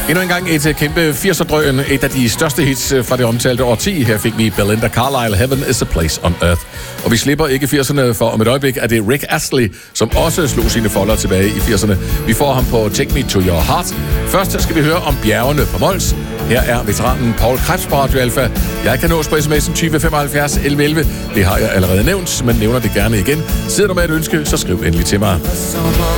Endnu en gang et kæmpe 80'er-drøn, et af de største hits fra det omtalte årti. Her fik vi Belinda Carlisle, Heaven is a Place on Earth. Og vi slipper ikke 80'erne, for om et øjeblik er det Rick Astley, som også slog sine folder tilbage i 80'erne. Vi får ham på Take Me to Your Heart. Først skal vi høre om bjergene på Mols. Her er veteranen Paul Krebs på Radio Alpha. Jeg kan nås på sms'en 2075 1111. Det har jeg allerede nævnt, men nævner det gerne igen. Sidder du med et ønske, så skriv endelig til mig.